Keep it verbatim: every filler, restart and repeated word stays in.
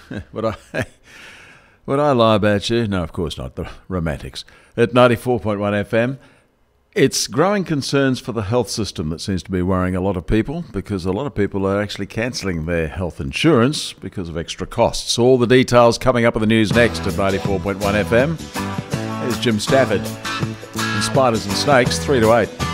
Would I, would I lie about you? No, of course not. The romantics. At ninety-four point one F M, it's growing concerns for the health system that seems to be worrying a lot of people, because a lot of people are actually cancelling their health insurance because of extra costs. All the details coming up in the news next at ninety-four point one F M. Here's Jim Stafford. And Spiders and Snakes, three to eight.